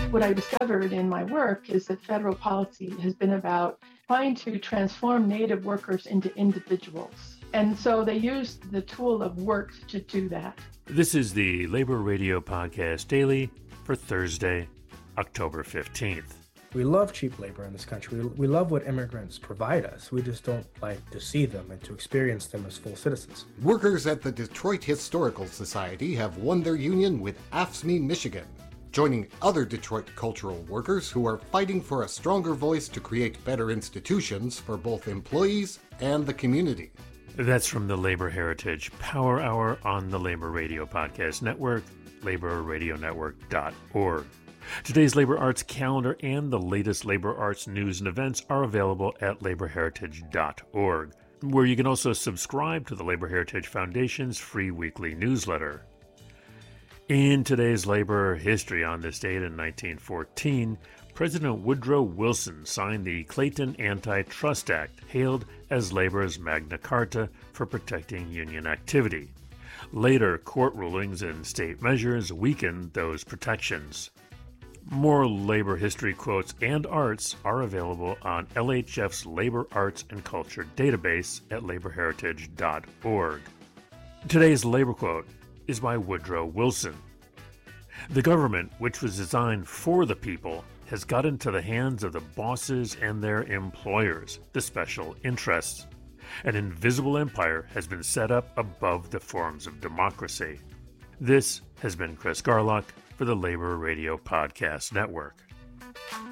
What I discovered in my work is that federal policy has been about trying to transform Native workers into individuals. And so they used the tool of work to do that. This is the Labor Radio Podcast Daily for Thursday, October 15th. We love cheap labor in this country. We love what immigrants provide us. We just don't like to see them and to experience them as full citizens. Workers at the Detroit Historical Society have won their union with AFSCME Michigan, joining other Detroit cultural workers who are fighting for a stronger voice to create better institutions for both employees and the community. That's from the Labor Heritage Power Hour on the Labor Radio Podcast Network, laborradionetwork.org. Today's Labor Arts calendar and the latest labor arts news and events are available at laborheritage.org, where you can also subscribe to the Labor Heritage Foundation's free weekly newsletter. In today's labor history, on this date in 1914, President Woodrow Wilson signed the Clayton Antitrust Act, hailed as labor's Magna Carta for protecting union activity. Later, court rulings and state measures weakened those protections. More labor history quotes and arts are available on LHF's Labor Arts and Culture database at laborheritage.org. Today's labor quote is by Woodrow Wilson. The government, which was designed for the people, has got into the hands of the bosses and their employers, the special interests. An invisible empire has been set up above the forms of democracy. This has been Chris Garlock for the Labor Radio Podcast Network.